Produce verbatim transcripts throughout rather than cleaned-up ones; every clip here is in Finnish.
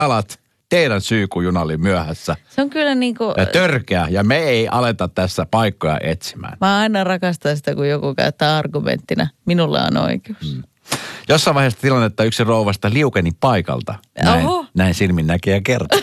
alat, teidän syy, kun juna oli myöhässä. Se on kyllä niin kuin... Ja törkeä, ja me ei aleta tässä paikkoja etsimään. Mä aina rakastan sitä, kun joku käyttää argumenttina. Minulla on oikeus. Mm. Jossain vaiheessa tilannetta yksi rouvasta liukeni paikalta. Näin, näin silminnäkijä kertoo.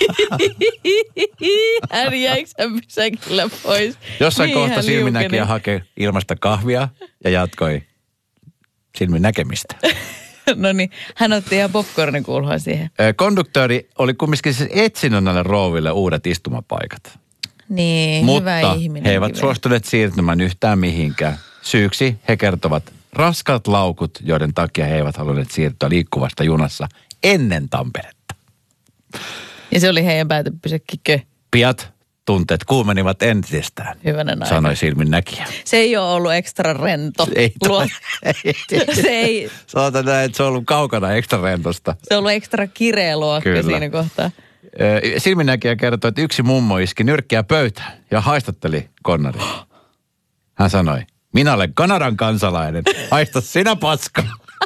Hän jäikö hän pysäkillä pois? Jossain niin kohta silminnäkijä hakee ilmasta kahvia ja jatkoi silmin näkemistä. No niin, hän otti ihan popcornin kulhoa siihen. Konduktööri oli kumminkin siis etsinyt näille rouville uudet istumapaikat. Niin, mutta hyvä ihminen. He eivät suostuneet siirtymään yhtään mihinkään. Syyksi he kertovat raskaat laukut, joiden takia he eivät halunneet siirtyä liikkuvasta junassa ennen Tamperetta. Ja se oli heidän päätepysäkkikö? Piat tunteet kuumenivat entisestään, Hyvänen aika. sanoi silminnäkijä. Se ei ole ollut ekstra rento. Ei Luo... se ei... Sanotaan näin, että se on ollut kaukana ekstra rentosta. Se on ollut ekstra kireä luokka Kyllä. siinä kohtaa. Silminnäkijä kertoi, että yksi mummo iski nyrkkiä pöytään ja haistatteli Konnaria. Hän sanoi, minä olen Kanadan kansalainen, haista sinä paska.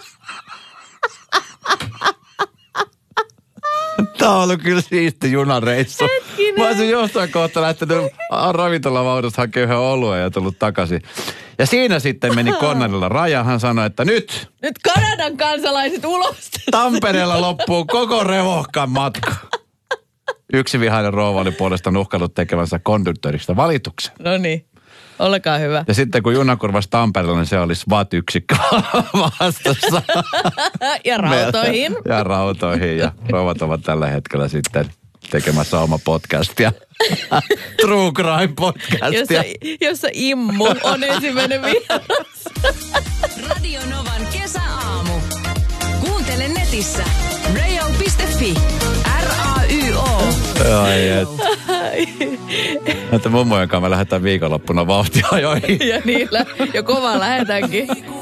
Tämä on ollut kyllä siisti junareissu. Hetkinen. Mä olisin jostain kohta lähtenyt ravintolavaunusta hakemaan yhden oluen ja tullut takaisin. Ja siinä sitten meni Konnarilla raja. Hän sanoi, että nyt... Nyt Kanadan kansalaiset ulos. Tampereella loppuu koko revohkan matka. Yksi vihainen rouva oli puolestaan uhkannut tekevänsä konduktööristä valituksen. No niin, olkaa hyvä. Ja sitten kun juna kurvasi Tampereella, niin se oli S W A T-yksikkö vastassa. Ja rautoihin. Ja rautoihin. Ja rouvat ovat tällä hetkellä sitten tekemässä oma podcastia. True Crime podcastia. Jossa, jossa Immu on ensimmäinen vieras. Radio Novan kesäaamu. Kuuntele netissä radio piste fi. R A Y O. Ai et. Että mummojen kanssa me lähdetään viikonloppuna vauhtiajoihin. Ja niillä jo kovaa lähdetäänkin.